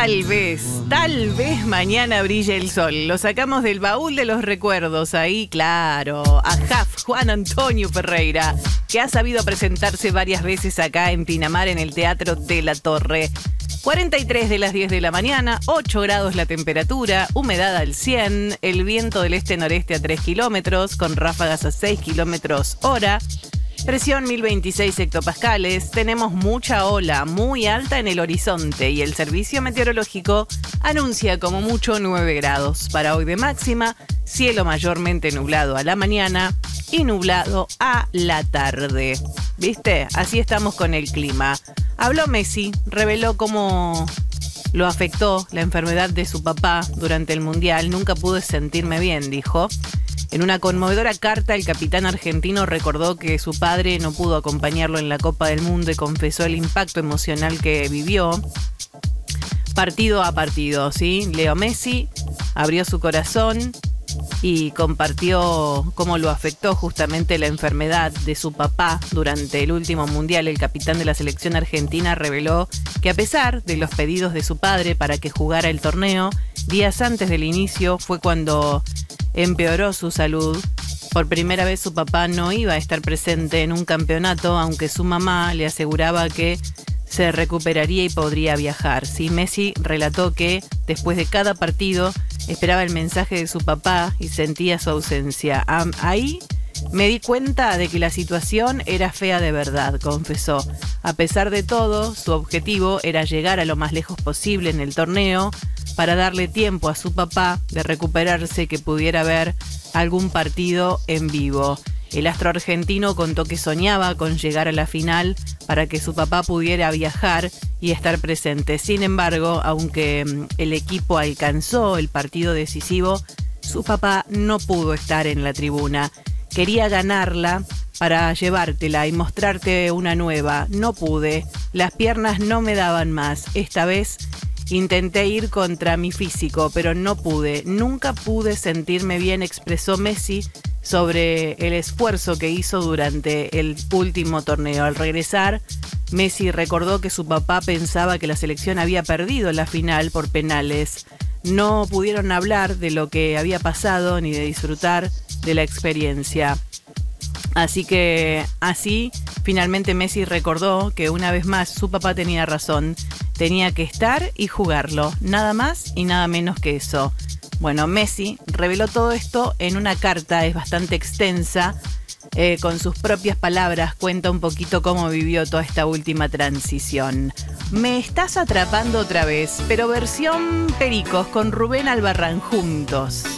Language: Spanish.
tal vez mañana brille el sol. Lo sacamos del baúl de los recuerdos ahí, claro. A Juan Antonio Ferreira, que ha sabido presentarse varias veces acá en Pinamar en el Teatro de la Torre. 43 de las 10 de la mañana, 8 grados la temperatura, humedad al 100, el viento del este-noreste a 3 kilómetros, con ráfagas a 6 kilómetros hora. Presión 1026 hectopascales, tenemos mucha ola muy alta en el horizonte y el servicio meteorológico anuncia como mucho 9 grados. Para hoy de máxima, cielo mayormente nublado a la mañana y nublado a la tarde. ¿Viste? Así estamos con el clima. Habló Messi, reveló cómo lo afectó la enfermedad de su papá durante el Mundial. Nunca pude sentirme bien, dijo. En una conmovedora carta, el capitán argentino recordó que su padre no pudo acompañarlo en la Copa del Mundo y confesó el impacto emocional que vivió partido a partido, ¿sí? Leo Messi abrió su corazón y compartió cómo lo afectó justamente la enfermedad de su papá durante el último Mundial. El capitán de la selección argentina reveló que a pesar de los pedidos de su padre para que jugara el torneo, días antes del inicio fue cuando empeoró su salud. Por primera vez su papá no iba a estar presente en un campeonato, aunque su mamá le aseguraba que se recuperaría y podría viajar. Sí, Messi relató que después de cada partido esperaba el mensaje de su papá y sentía su ausencia. Ahí me di cuenta de que la situación era fea de verdad, confesó. A pesar de todo, su objetivo era llegar a lo más lejos posible en el torneo para darle tiempo a su papá de recuperarse y que pudiera ver algún partido en vivo. El astro argentino contó que soñaba con llegar a la final para que su papá pudiera viajar y estar presente. Sin embargo, aunque el equipo alcanzó el partido decisivo, su papá no pudo estar en la tribuna. Quería ganarla para llevártela y mostrarte una nueva. No pude. Las piernas no me daban más. Esta vez intenté ir contra mi físico, pero no pude. Nunca pude sentirme bien, expresó Messi sobre el esfuerzo que hizo durante el último torneo. Al regresar, Messi recordó que su papá pensaba que la selección había perdido la final por penales. No pudieron hablar de lo que había pasado ni de disfrutar de la experiencia. Así, finalmente Messi recordó que una vez más su papá tenía razón. Tenía que estar y jugarlo. Nada más y nada menos que eso. Bueno, Messi reveló todo esto en una carta, es bastante extensa, con sus propias palabras cuenta un poquito cómo vivió toda esta última transición. Me estás atrapando otra vez, pero versión Pericos con Rubén Albarrán juntos.